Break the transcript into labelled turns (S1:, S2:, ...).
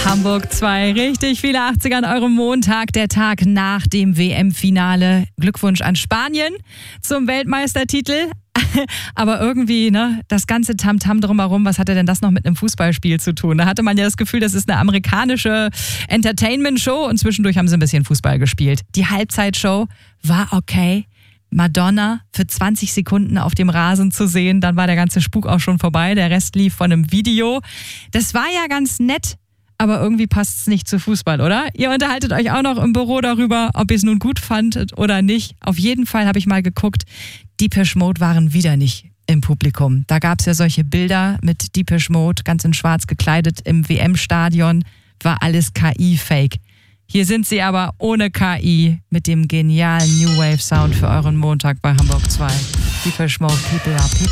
S1: Hamburg 2, richtig viele 80er an eurem Montag, der Tag nach dem WM-Finale. Glückwunsch an Spanien zum Weltmeistertitel. Aber irgendwie, ne, das ganze Tamtam drumherum, was hatte denn das noch mit einem Fußballspiel zu tun? Da hatte man ja das Gefühl, das ist eine amerikanische Entertainment-Show und zwischendurch haben sie ein bisschen Fußball gespielt. Die Halbzeitshow war okay. Madonna für 20 Sekunden auf dem Rasen zu sehen, dann war der ganze Spuk auch schon vorbei. Der Rest lief von einem Video. Das war ja ganz nett. Aber irgendwie passt es nicht zu Fußball, oder? Ihr unterhaltet euch auch noch im Büro darüber, ob ihr es nun gut fandet oder nicht. Auf jeden Fall habe ich mal geguckt, Depeche Mode waren wieder nicht im Publikum. Da gab es ja solche Bilder mit Depeche Mode, ganz in schwarz gekleidet im WM-Stadion. War alles KI-Fake. Hier sind sie aber ohne KI mit dem genialen New Wave Sound für euren Montag bei Hamburg 2. Depeche Mode, People Are People.